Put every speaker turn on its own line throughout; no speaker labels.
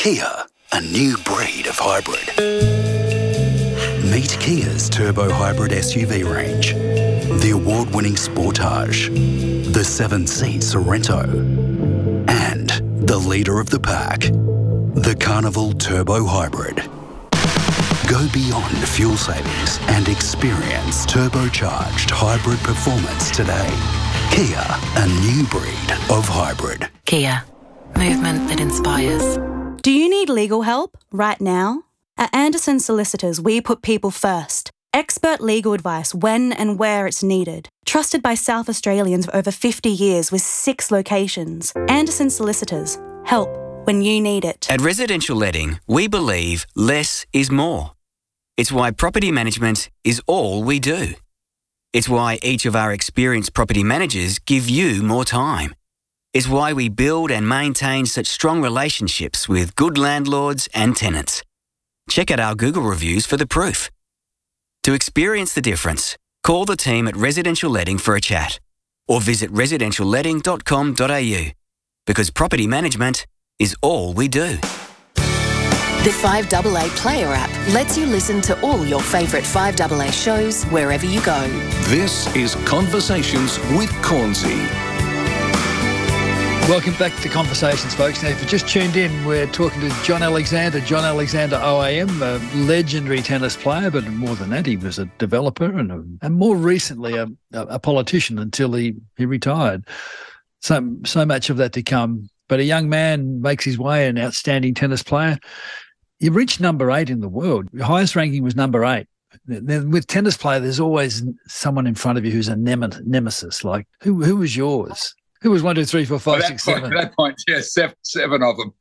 Kia, a new breed of hybrid. Meet Kia's turbo hybrid SUV range. The award-winning Sportage, the 7-seat Sorento, and the leader of the pack, the Carnival Turbo Hybrid. Go beyond fuel savings and experience turbocharged hybrid performance today. Kia, a new breed of hybrid.
Kia, movement that inspires.
Do you need legal help right now? At Anderson Solicitors, we put people first. Expert legal advice when and where it's needed. Trusted by South Australians for over 50 years with 6 locations. Anderson Solicitors. Help when you need it.
At Residential Letting, we believe less is more. It's why property management is all we do. It's why each of our experienced property managers give you more time. It's why we build and maintain such strong relationships with good landlords and tenants. Check out our Google reviews for the proof. To experience the difference, call the team at Residential Letting for a chat or visit residentialletting.com.au because property management is all we do.
The 5AA Player app lets you listen to all your favourite 5AA shows wherever you go.
This is Conversations with Cornsey.
Welcome back to Conversations, folks. Now, if you just tuned in, we're talking to John Alexander OAM, a legendary tennis player, but more than that, he was a developer and more recently a politician until he retired. So much of that to come. But a young man makes his way, an outstanding tennis player. You reached number 8 in the world. Your highest ranking was number 8. Then with tennis player, there's always someone in front of you who's a nemesis. Like, who was yours? Who was 1, 2, 3, 4, 5, 6, 7? At
that point, yeah, seven of them.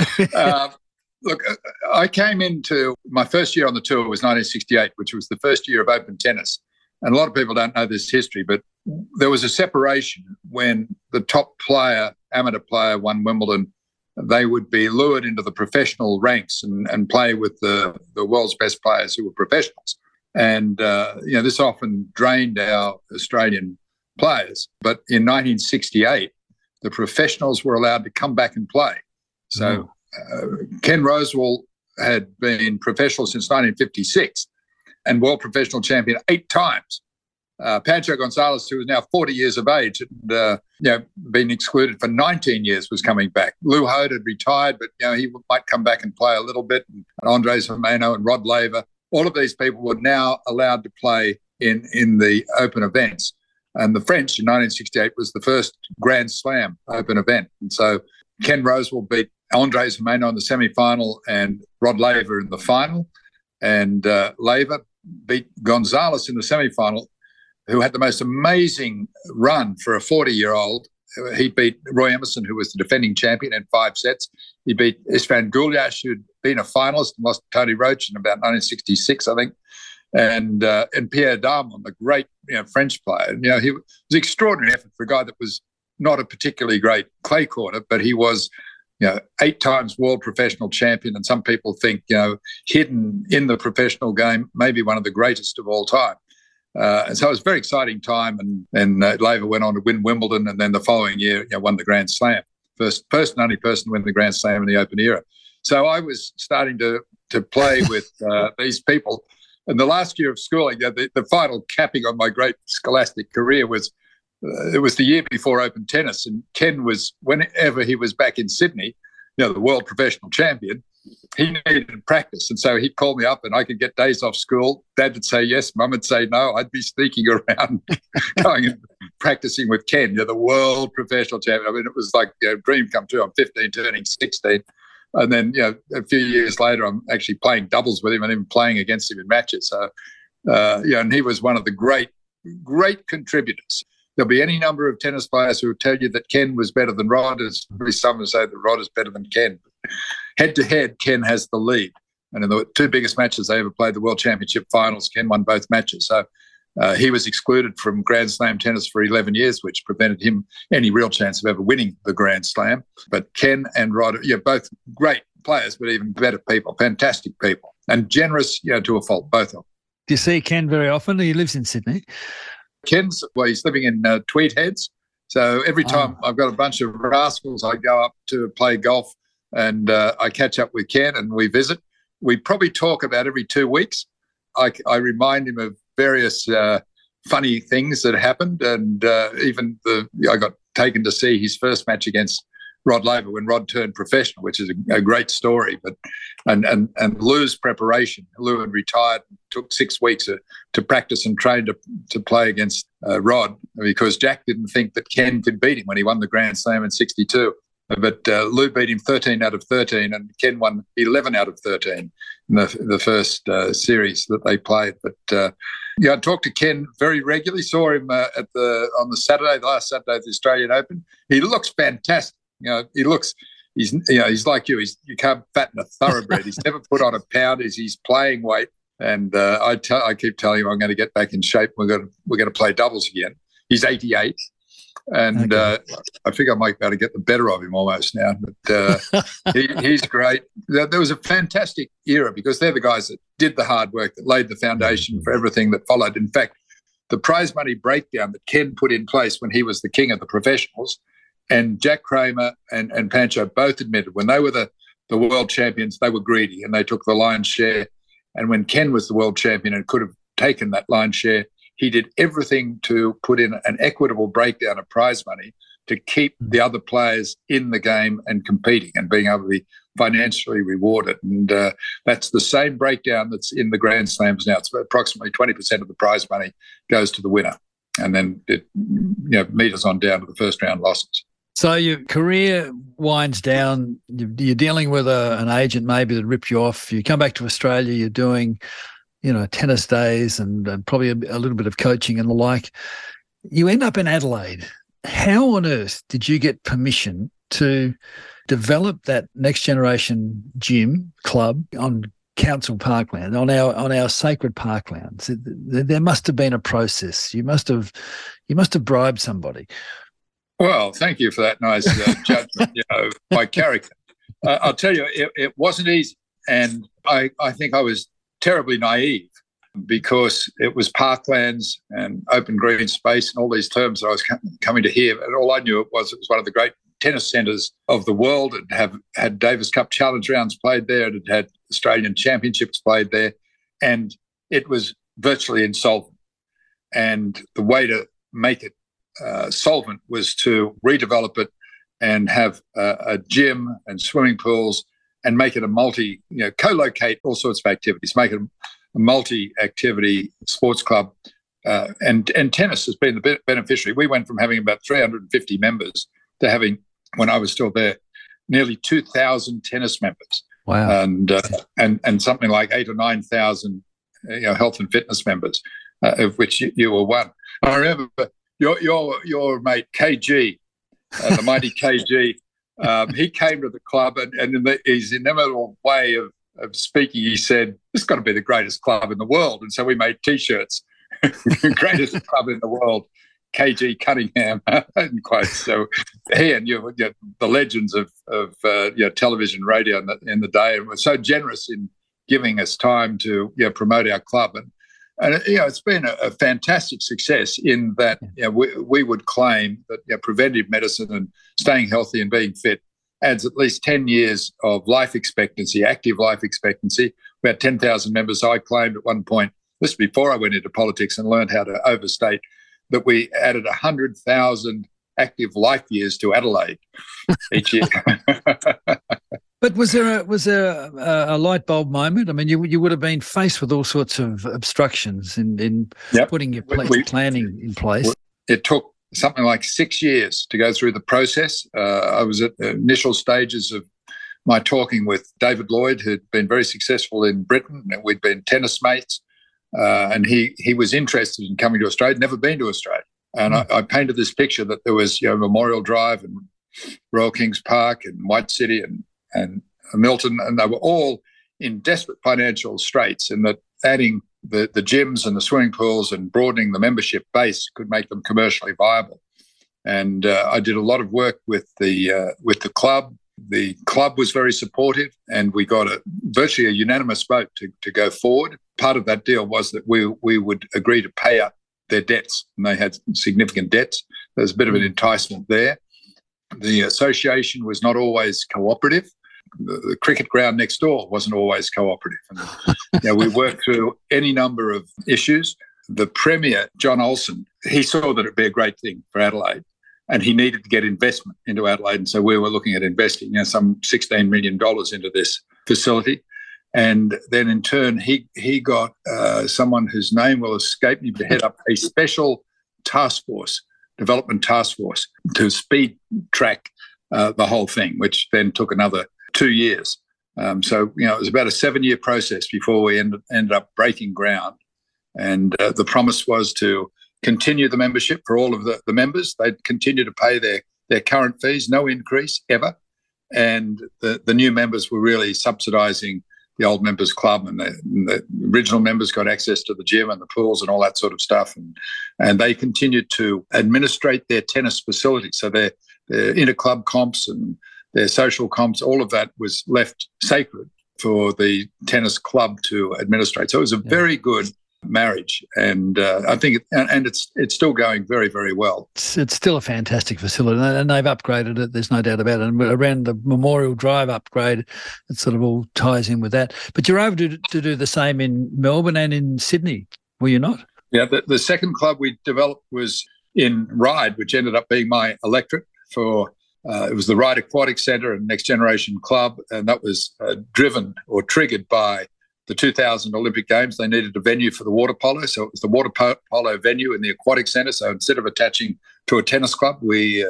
Look, I came into my first year on the tour was 1968, which was the first year of open tennis. And a lot of people don't know this history, but there was a separation when the top player, amateur player, won Wimbledon. They would be lured into the professional ranks and play with the world's best players who were professionals. And, this often drained our Australian players. But in 1968, the professionals were allowed to come back and play. So Ken Rosewall had been professional since 1956 and world professional champion 8 times. Pancho Gonzalez, who is now 40 years of age and been excluded for 19 years, was coming back. Lou Hode had retired, but he might come back and play a little bit. And Andres Gimeno and Rod Laver, all of these people were now allowed to play in the open events. And the French in 1968 was the first Grand Slam open event. And so Ken Rosewall beat Andres Gimeno in the semi-final and Rod Laver in the final. And Laver beat Gonzalez in the semi-final, who had the most amazing run for a 40-year-old. He beat Roy Emerson, who was the defending champion, in 5 sets. He beat Istvan Gulyash, who'd been a finalist and lost to Tony Roach in about 1966, I think. And Pierre Darmon, the great French player. He was an extraordinary effort for a guy that was not a particularly great clay courter, but he was 8 times world professional champion, and some people think hidden in the professional game, maybe one of the greatest of all time. And so it was a very exciting time, and Laver went on to win Wimbledon, and then the following year won the Grand Slam. First person, only person to win the Grand Slam in the Open era. So I was starting to play with these people. And the last year of schooling, the final capping on my great scholastic career was, it was the year before open tennis. And Ken was, whenever he was back in Sydney, the world professional champion, he needed practice. And so he'd call me up and I could get days off school. Dad would say yes, Mum would say no. I'd be sneaking around going and practicing with Ken, the world professional champion. I mean, it was like a dream come true. I'm 15, turning 16. And then, a few years later, I'm actually playing doubles with him and even playing against him in matches. So, and he was one of the great contributors. There'll be any number of tennis players who will tell you that Ken was better than Rod. There's probably some who say that Rod is better than Ken. Head-to-head, Ken has the lead. And in the 2 biggest matches they ever played, the World Championship finals, Ken won both matches. So he was excluded from Grand Slam tennis for 11 years, which prevented him any real chance of ever winning the Grand Slam. But Ken and Rod, both great players, but even better people, fantastic people, and generous, to a fault, both of them.
Do you see Ken very often? He lives in Sydney.
He's living in Tweed Heads. So every time I've got a bunch of rascals, I go up to play golf and I catch up with Ken and we visit. We probably talk about every 2 weeks. I remind him of various funny things that happened, and I got taken to see his first match against Rod Laver when Rod turned professional, which is a great story. But and Lou's preparation. Lou had retired, took 6 weeks to practice and train to play against Rod, because Jack didn't think that Ken could beat him when he won the Grand Slam in '62. But Lou beat him 13 out of 13, and Ken won 11 out of 13 in the first series that they played. But I talked to Ken very regularly. Saw him on the last Saturday of the Australian Open. He looks fantastic. He's like you. You can't fatten a thoroughbred. He's never put on a pound. He's playing weight. And I keep telling him I'm going to get back in shape. We're going to play doubles again. He's 88. And okay. I think I might be able to get the better of him almost now. But he's great. There was a fantastic era because they're the guys that did the hard work, that laid the foundation for everything that followed. In fact, the prize money breakdown that Ken put in place when he was the king of the professionals, and Jack Kramer and Pancho both admitted when they were the world champions, they were greedy and they took the lion's share. And when Ken was the world champion and could have taken that lion's share, he did everything to put in an equitable breakdown of prize money to keep the other players in the game and competing and being able to be financially rewarded. And that's the same breakdown that's in the Grand Slams now. It's approximately 20% of the prize money goes to the winner. And then it meters on down to the first round losses.
So your career winds down. You're dealing with an agent maybe that ripped you off. You come back to Australia, you're doing tennis days and probably a little bit of coaching and the like. You end up in Adelaide. How on earth did you get permission to develop that next generation gym club on council parkland, on our sacred parklands? There must have been a process. You must have bribed somebody.
Well, thank you for that nice judgment, of my character. I'll tell you, it wasn't easy. And I think I was terribly naive because it was parklands and open green space and all these terms that I was coming to hear. And all I knew it was one of the great tennis centres of the world. It had Davis Cup Challenge rounds played there. It had Australian Championships played there. And it was virtually insolvent. And the way to make it solvent was to redevelop it and have a gym and swimming pools and make it a co-locate all sorts of activities, make it a multi-activity sports club. And tennis has been the beneficiary. We went from having about 350 members to having, when I was still there, nearly 2,000 tennis members.
Wow.
And something like 8,000 or 9,000 health and fitness members, of which you were one. I remember your mate KG, the mighty KG. He came to the club and in his inimitable way of speaking, he said, "This has got to be the greatest club in the world." And so we made T-shirts, "Greatest club in the world, KG Cunningham," in quotes. So he and you, the legends of television, radio in the day, and were so generous in giving us time to promote our club. And it's been a fantastic success in that we would claim that preventive medicine and staying healthy and being fit adds at least 10 years of life expectancy, active life expectancy. We had 10,000 members. I claimed at one point, this was before I went into politics and learned how to overstate, that we added 100,000 active life years to Adelaide each year.
But was there a light bulb moment? I mean, you would have been faced with all sorts of obstructions in putting your planning in place.
It took something like 6 years to go through the process. I was at the initial stages of my talking with David Lloyd, who'd been very successful in Britain, and we'd been tennis mates. And he was interested in coming to Australia, never been to Australia. And I painted this picture that there was Memorial Drive and Royal Kings Park and White City and Milton, and they were all in desperate financial straits, and that adding the gyms and the swimming pools and broadening the membership base could make them commercially viable. And I did a lot of work with the club. The club was very supportive, and we got virtually a unanimous vote to go forward. Part of that deal was that we would agree to pay up their debts, and they had significant debts. There's a bit of an enticement there. The association was not always cooperative, The cricket ground next door wasn't always cooperative. And, we worked through any number of issues. The Premier, John Olsen, he saw that it'd be a great thing for Adelaide, and he needed to get investment into Adelaide. And so we were looking at investing some $16 million into this facility. And then in turn, he got someone whose name will escape me to head up a special development task force to speed track the whole thing, which then took another 2 years. So it was about a 7-year process before we ended up breaking ground. And the promise was to continue the membership for all of the members. They'd continue to pay their current fees, no increase ever. And the new members were really subsidising the old members club, and the original members got access to the gym and the pools and all that sort of stuff. And they continued to administrate their tennis facilities. So their inter-club comps and their social comps, all of that was left sacred for the tennis club to administrate. So it was a very good marriage, and I think it's still going very, very well.
It's still a fantastic facility, and they've upgraded it. There's no doubt about it. And around the Memorial Drive upgrade, it sort of all ties in with that. But you're able to do the same in Melbourne and in Sydney, were you not?
Yeah, the second club we developed was in Ryde, which ended up being my electorate for. It was the Ryde Aquatic Centre and Next Generation Club, and that was driven or triggered by the 2000 Olympic Games. They needed a venue for the water polo, so it was the water polo venue in the aquatic centre. So instead of attaching to a tennis club, we,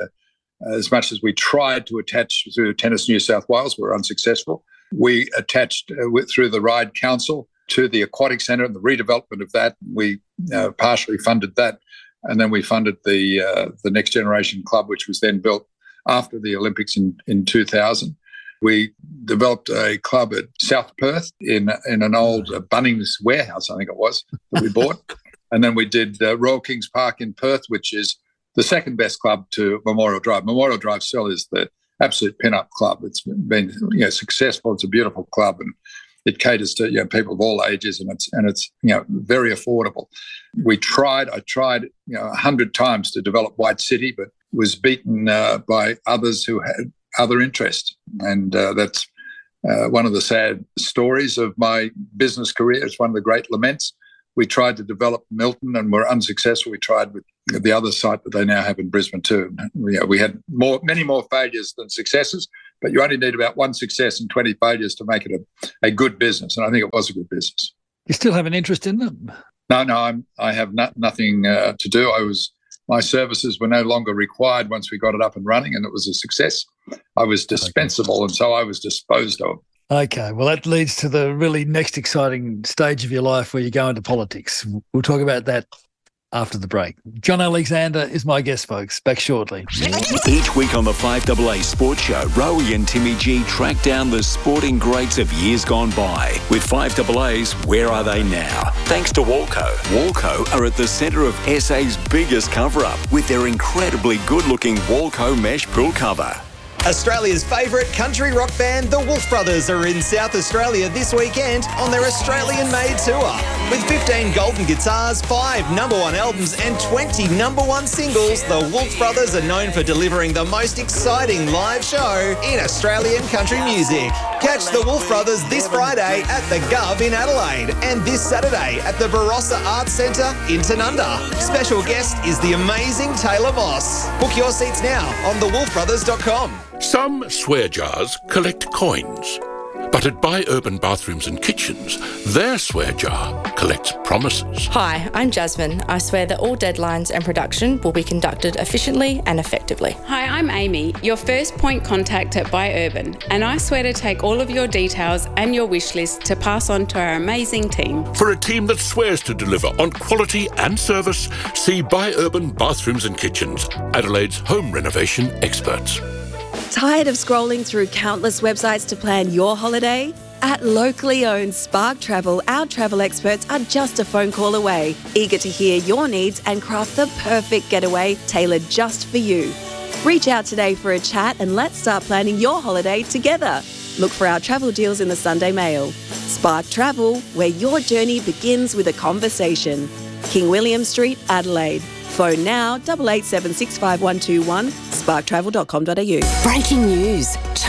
as much as we tried to attach through Tennis New South Wales, we were unsuccessful. We attached through the Ryde Council to the aquatic centre and the redevelopment of that. We partially funded that, and then we funded the Next Generation Club, which was then built after the Olympics in 2000. We developed a club at South Perth in an old Bunnings warehouse, I think it was, that we bought. And then we did Royal Kings Park in Perth, which is the second best club to Memorial Drive. Memorial Drive still is the absolute pin-up club. It's been successful. It's a beautiful club, and it caters to people of all ages, and it's very affordable. I tried 100 times to develop White City, but was beaten by others who had other interests. And that's one of the sad stories of my business career. It's one of the great laments. We tried to develop Milton and were unsuccessful. We tried with the other site that they now have in Brisbane too. We had many more failures than successes, but you only need about one success and 20 failures to make it a good business. And I think it was a good business.
You still have an interest in them?
No, I have nothing to do. My services were no longer required once we got it up and running, and it was a success. I was dispensable, and so I was disposed of.
Okay, well, that leads to the really next exciting stage of your life where you go into politics. We'll talk about that after the break. John Alexander is my guest, folks. Back shortly.
Each week on the 5AA Sports Show, Rowie and Timmy G track down the sporting greats of years gone by. With 5AA's Where Are They Now? Thanks to Walco. Walco are at the centre of SA's biggest cover-up with their incredibly good-looking Walco mesh pool cover.
Australia's favourite country rock band, the Wolf Brothers, are in South Australia this weekend on their Australian-made tour. With 15 golden guitars, 5 #1 albums and 20 #1 singles, the Wolf Brothers are known for delivering the most exciting live show in Australian country music. Catch the Wolf Brothers this Friday at the Gov in Adelaide and this Saturday at the Barossa Arts Centre in Tanunda. Special guest is the amazing Taylor Moss. Book your seats now on thewolfbrothers.com.
Some swear jars collect coins, but at Buy Urban Bathrooms and Kitchens, their swear jar collects promises.
Hi, I'm Jasmine. I swear that all deadlines and production will be conducted efficiently and effectively.
Hi, I'm Amy, your first point contact at Buy Urban, and I swear to take all of your details and your wish list to pass on to our amazing team.
For a team that swears to deliver on quality and service, see Buy Urban Bathrooms and Kitchens, Adelaide's home renovation experts.
Tired of scrolling through countless websites to plan your holiday? At locally owned Spark Travel, our travel experts are just a phone call away, eager to hear your needs and craft the perfect getaway tailored just for you. Reach out today for a chat and let's start planning your holiday together. Look for our travel deals in the Sunday Mail. Spark Travel, where your journey begins with a conversation. King William Street, Adelaide. Phone now 88765121, sparktravel.com.au.
Breaking news.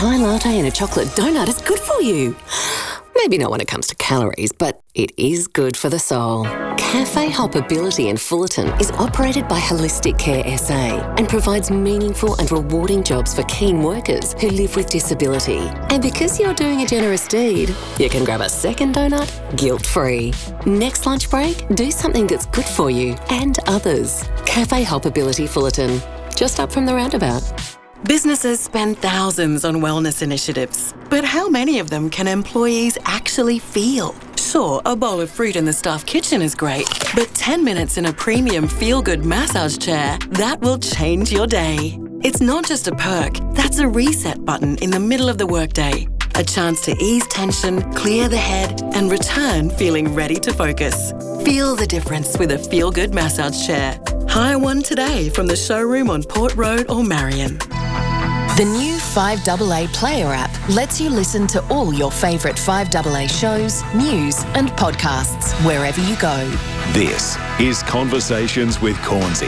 chai latte and a chocolate donut is good for you. Maybe not when it comes to calories, but it is good for the soul. Cafe Hoppability in Fullerton is operated by Holistic Care SA and provides meaningful and rewarding jobs for keen workers who live with disability. And because you're doing a generous deed, you can grab a second donut guilt-free. Next lunch break, do something that's good for you and others. Cafe Hoppability Fullerton, just up from the roundabout.
Businesses spend thousands on wellness initiatives, but how many of them can employees actually feel? Sure, a bowl of fruit in the staff kitchen is great, but 10 minutes in a premium feel-good massage chair, that will change your day. It's not just a perk, that's a reset button in the middle of the workday. A chance to ease tension, clear the head, and return feeling ready to focus. Feel the difference with a feel-good massage chair. Hire one today from the showroom on Port Road or Marion.
The new 5AA Player app lets you listen to all your favourite 5AA shows, news and podcasts wherever you go.
This is Conversations with Cornsey.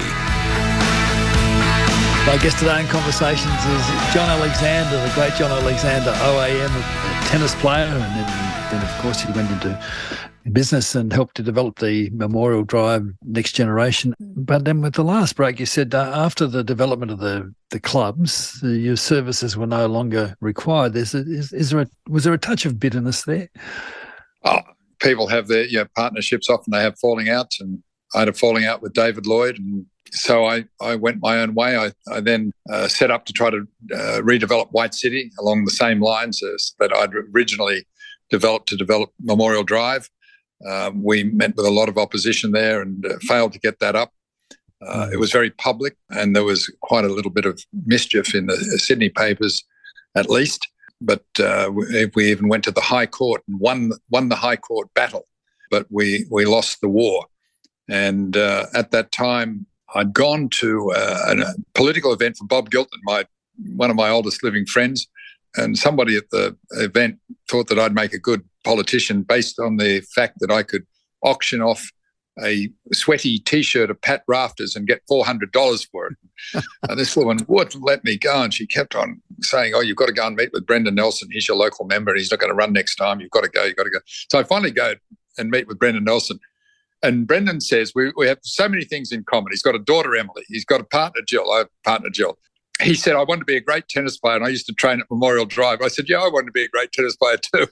My guest today in Conversations is John Alexander, the great John Alexander, OAM, a tennis player, and then of course he went into business and helped to develop the Memorial Drive Next Generation. But then with the last break, you said after the development of the clubs, your services were no longer required. Was there a touch of bitterness there?
Oh, people have their partnerships. Often they have falling outs, and I had a falling out with David Lloyd, and so I went my own way. I then set up to try to redevelop White City along the same lines that I'd originally developed to develop Memorial Drive. We met with a lot of opposition there and failed to get that up. It was very public, and there was quite a little bit of mischief in the Sydney papers, at least. But we even went to the High Court and won the High Court battle, but we lost the war. And at that time, I'd gone to a political event for Bob Gilton, one of my oldest living friends, and somebody at the event thought that I'd make a good politician based on the fact that I could auction off a sweaty T-shirt of Pat Rafters and get $400 for it. And this woman wouldn't let me go, and she kept on saying, "Oh, you've got to go and meet with Brendan Nelson. He's your local member, and he's not going to run next time. You've got to go. So I finally go and meet with Brendan Nelson. And Brendan says, we have so many things in common. He's got a daughter, Emily. He's got a partner, Jill. I have a partner, Jill. He said, I wanted to be a great tennis player, and I used to train at Memorial Drive. I said, yeah, I wanted to be a great tennis player too.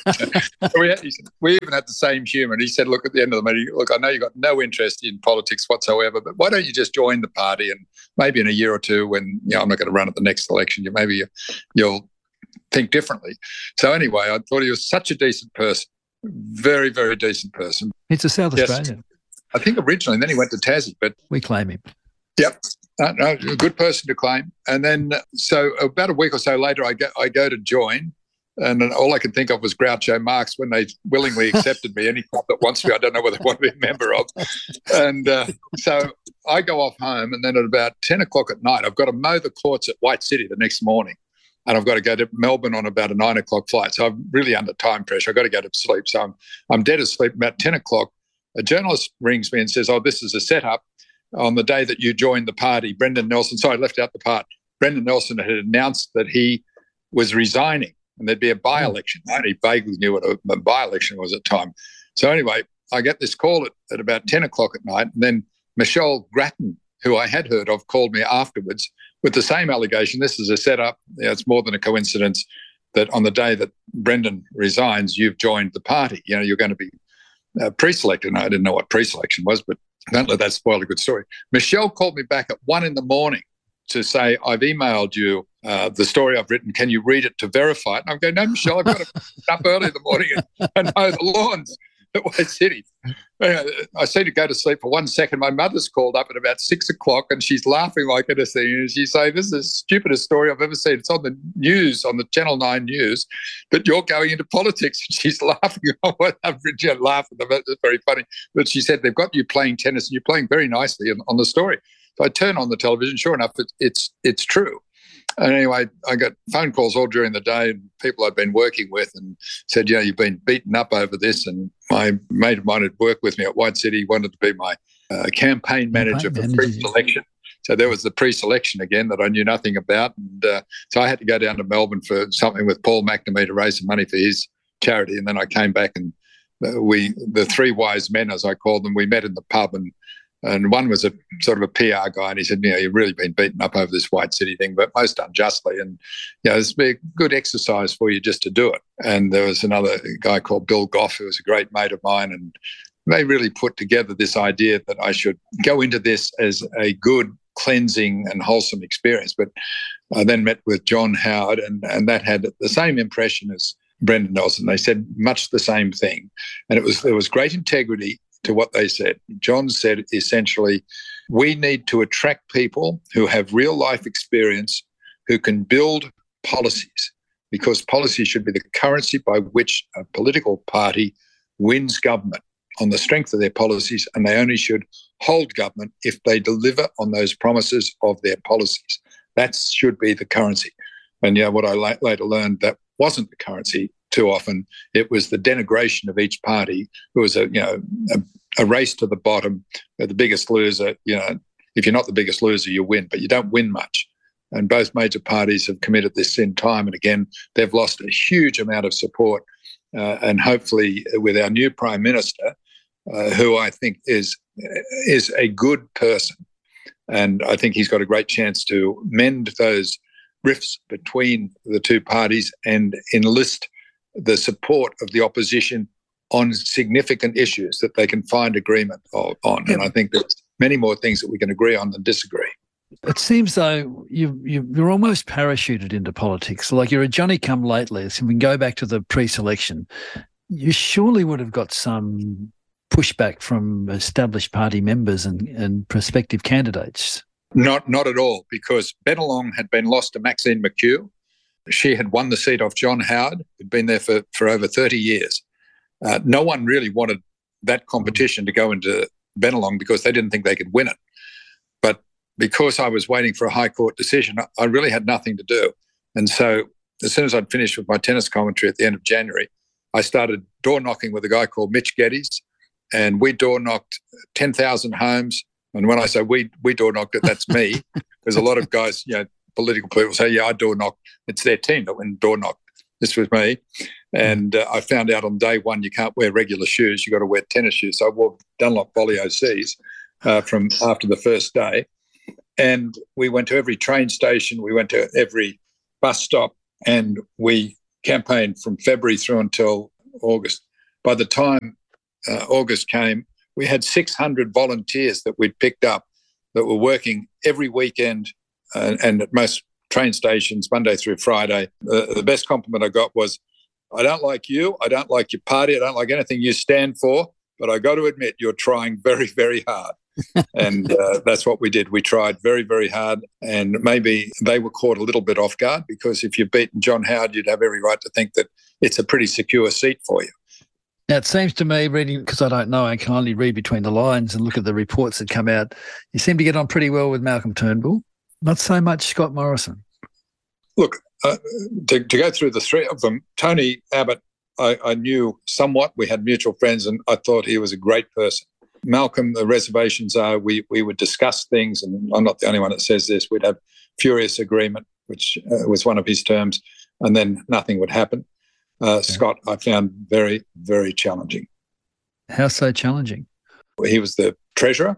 We even had the same humour. And he said, look, at the end of the meeting, look, I know you've got no interest in politics whatsoever, but why don't you just join the party, and maybe in a year or two when I'm not going to run at the next election, you'll think differently. So anyway, I thought he was such a decent person, very, very decent person.
He's a South Australian.
I think originally, and then he went to Tassie. But
we claim him.
Yep. No, a good person to claim. And then, so about a week or so later, I go to join, and all I could think of was Groucho Marx when they willingly accepted me. Any club that wants me, I don't know whether I want to be a member of. And so I go off home, and then at about 10 o'clock at night, I've got to mow the courts at White City the next morning, and I've got to go to Melbourne on about a 9 o'clock flight. So I'm really under time pressure. I've got to go to sleep. So I'm dead asleep. About 10 o'clock, a journalist rings me and says, oh, this is a setup. On the day that you joined the party, Brendan Nelson, sorry, I left out the part, Brendan Nelson had announced that he was resigning and there'd be a by-election. I only vaguely knew what a by-election was at the time. So anyway, I get this call at about 10 o'clock at night, and then Michelle Grattan, who I had heard of, called me afterwards with the same allegation. This is a setup. It's more than a coincidence that on the day that Brendan resigns, you've joined the party. You're going to be pre-selected. And I didn't know what pre-selection was, but don't let that spoil a good story. Michelle called me back at 1 a.m. to say, I've emailed you the story I've written. Can you read it to verify it? And I'm going, no, Michelle, I've got to get up early in the morning and mow the lawns at White City. I seem to go to sleep for 1 second. My mother's called up at about 6 o'clock, and she's laughing like anything. And she's saying, this is the stupidest story I've ever seen. It's on the news, on the Channel 9 news, that you're going into politics. And she's laughing. I'm laughing. It's very funny. But she said, they've got you playing tennis, and you're playing very nicely on the story. So I turn on the television. Sure enough, it's true. And anyway, I got phone calls all during the day, and people I'd been working with and said, you've been beaten up over this. And my mate of mine had worked with me at White City, wanted to be my campaign manager for pre-selection. So there was the pre-selection again that I knew nothing about. And so I had to go down to Melbourne for something with Paul McNamee to raise some money for his charity. And then I came back and the three wise men, as I called them, we met in the pub, and one was a sort of a PR guy, and he said, you've really been beaten up over this White City thing, but most unjustly. And, it's been a good exercise for you just to do it. And there was another guy called Bill Goff, who was a great mate of mine, and they really put together this idea that I should go into this as a good, cleansing and wholesome experience. But I then met with John Howard, and that had the same impression as Brendan Nelson. They said much the same thing. And there was great integrity to what they said. John said essentially, we need to attract people who have real life experience, who can build policies, because policy should be the currency by which a political party wins government on the strength of their policies, and they only should hold government if they deliver on those promises of their policies. That should be the currency. And what I later learned, that wasn't the currency too often. It was the denigration of each party. It was a race to the bottom. The biggest loser, if you're not the biggest loser, you win, but you don't win much. And both major parties have committed this sin time and again. They've lost a huge amount of support. And hopefully with our new Prime Minister, who I think is a good person, and I think he's got a great chance to mend those rifts between the two parties and enlist the support of the opposition on significant issues that they can find agreement on. Yep. And I think there's many more things that we can agree on than disagree.
It seems though you're almost parachuted into politics. Like you're a Johnny-come-latelist. And we can go back to the pre-selection. You surely would have got some pushback from established party members and prospective candidates.
Not at all, because Bennelong had been lost to Maxine McHugh. She had won the seat off John Howard, who'd been there for over 30 years. No one really wanted that competition to go into Bennelong because they didn't think they could win it. But because I was waiting for a High Court decision, I really had nothing to do. And so as soon as I'd finished with my tennis commentary at the end of January, I started door knocking with a guy called Mitch Geddes, and we door knocked 10,000 homes. And when I say we door knocked it, that's me, because a lot of guys, political people say, I door knocked. It's their team that went door knocked. This was me. And I found out on day one you can't wear regular shoes. You've got to wear tennis shoes. So I wore Dunlop Volley OCs from after the first day. And we went to every train station. We went to every bus stop, and we campaigned from February through until August. By the time August came, we had 600 volunteers that we'd picked up that were working every weekend and at most train stations, Monday through Friday. The best compliment I got was, I don't like you, I don't like your party, I don't like anything you stand for, but I got to admit you're trying very, very hard. And that's what we did. We tried very, very hard, and maybe they were caught a little bit off guard, because if you've beaten John Howard, you'd have every right to think that it's a pretty secure seat for you.
Now, it seems to me, reading, because I don't know, I can only read between the lines and look at the reports that come out, you seem to get on pretty well with Malcolm Turnbull, not so much Scott Morrison.
Look, to go through the three of them, Tony Abbott, I knew somewhat. We had mutual friends, and I thought he was a great person. Malcolm, the reservations are we would discuss things, and I'm not the only one that says this, we'd have furious agreement, which was one of his terms, and then nothing would happen. Scott, I found very, very challenging.
How so challenging?
He was the treasurer.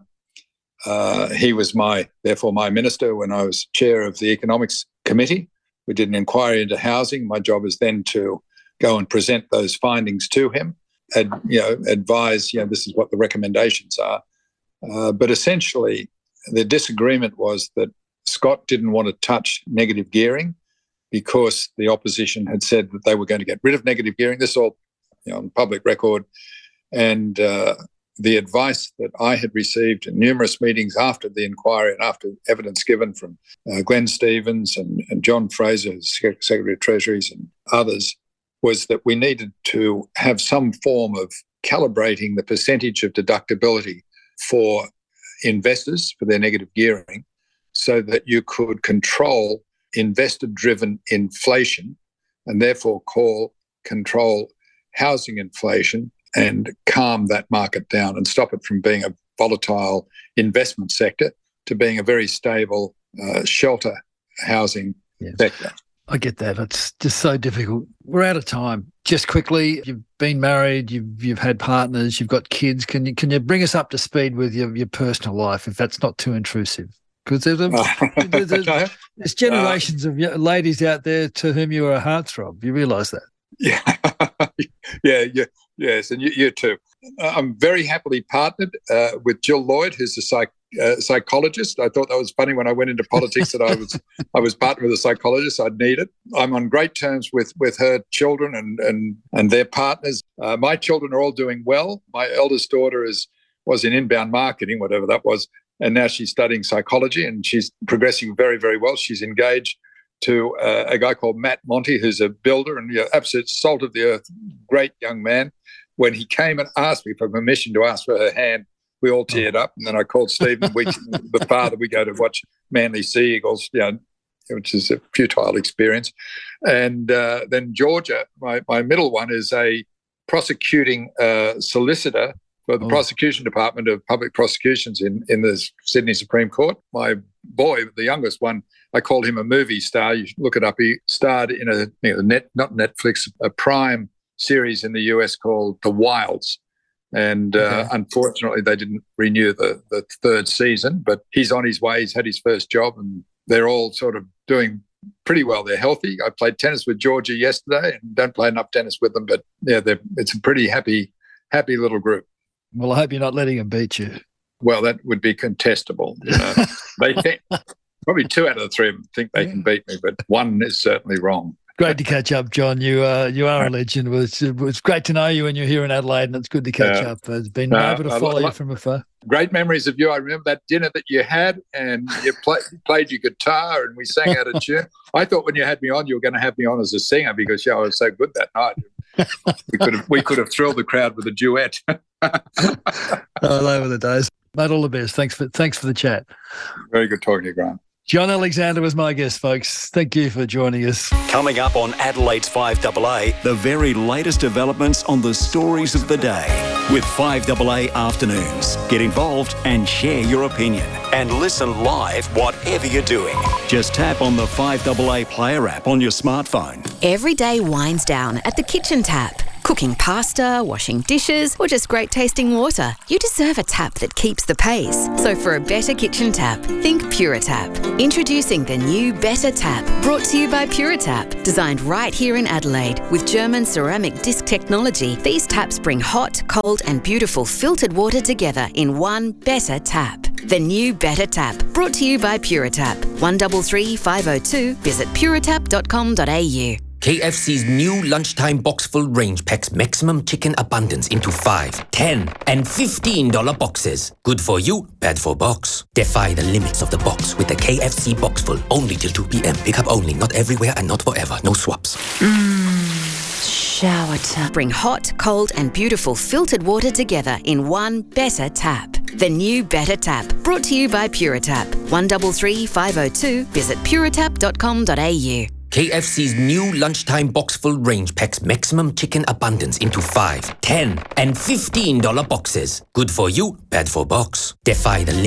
He was therefore my minister when I was chair of the Economics Committee. We did an inquiry into housing. My job is then to go and present those findings to him, and advise, this is what the recommendations are. But essentially, the disagreement was that Scott didn't want to touch negative gearing, because the opposition had said that they were going to get rid of negative gearing. This is all on public record. And the advice that I had received in numerous meetings after the inquiry and after evidence given from Glenn Stevens and John Fraser, Secretary of Treasuries, and others, was that we needed to have some form of calibrating the percentage of deductibility for investors for their negative gearing, so that you could control investor-driven inflation and therefore control housing inflation and calm that market down and stop it from being a volatile investment sector, to being a very stable shelter housing sector.
I get that. It's just so difficult. We're out of time. Just quickly, you've been married, you've had partners, you've got kids. Can you bring us up to speed with your personal life, if that's not too intrusive? Because there's generations of ladies out there to whom you are a heartthrob. You realise that?
Yeah. Yes, and you too. I'm very happily partnered with Jill Lloyd, who's a psychologist. I thought that was funny when I went into politics that I was partnered with a psychologist. I'd need it. I'm on great terms with her children and their partners. My children are all doing well. My eldest daughter was in inbound marketing, whatever that was, and now she's studying psychology and she's progressing very, very well. She's engaged to a guy called Matt Monty, who's a builder and absolute salt of the earth, great young man. When he came and asked me for permission to ask for her hand, we all teared up. And then I called Stephen Weeks, the father. We go to watch Manly Sea Eagles, which is a futile experience. And then Georgia, my middle one, is a prosecuting solicitor for the prosecution department of public prosecutions in the Sydney Supreme Court. My boy, the youngest one, I called him a movie star. You should look it up. He starred in not Netflix, a Prime series in the US called The Wilds. And unfortunately, they didn't renew the third season, but he's on his way. He's had his first job and they're all sort of doing pretty well. They're healthy. I played tennis with Georgia yesterday and don't play enough tennis with them, but yeah, it's a pretty happy little group.
Well, I hope you're not letting them beat you.
Well, that would be contestable. They think, probably 2 out of the 3 of them think they can beat me, but one is certainly wrong.
Great to catch up, John. You are a legend. It was great to know you when you're here in Adelaide, and it's good to catch up. It's been able to follow you from afar.
Great memories of you. I remember that dinner that you had, and you played your guitar, and we sang out a tune. I thought when you had me on, you were going to have me on as a singer because I was so good that night. We could have thrilled the crowd with a duet.
All over the days, mate. All the best. Thanks for the chat.
Very good talking to you, Grant.
John Alexander was my guest, folks. Thank you for joining us.
Coming up on Adelaide's 5AA, the very latest developments on the stories of the day with 5AA Afternoons. Get involved and share your opinion. And listen live whatever you're doing. Just tap on the 5AA Player app on your smartphone.
Every day winds down at the kitchen tap. Cooking pasta, washing dishes, or just great tasting water. You deserve a tap that keeps the pace. So for a better kitchen tap, think PuraTap. Introducing the new Better Tap, brought to you by PuraTap. Designed right here in Adelaide with German ceramic disc technology, these taps bring hot, cold and beautiful filtered water together in one Better Tap. The new Better Tap, brought to you by PuraTap. 133 502. Visit puratap.com.au.
KFC's new lunchtime box-full range packs maximum chicken abundance into 5, 10 and $15 boxes. Good for you, bad for box. Defy the limits of the box with the KFC box-full. Only till 2 p.m. Pick up only, not everywhere and not forever. No swaps.
Shower tap. Bring hot, cold and beautiful filtered water together in one Better Tap. The new Better Tap, brought to you by PuraTap. 133 502. Visit puratap.com.au.
KFC's new lunchtime box-full range packs maximum chicken abundance into 5, 10 and $15 boxes. Good for you, bad for box. Defy the limits.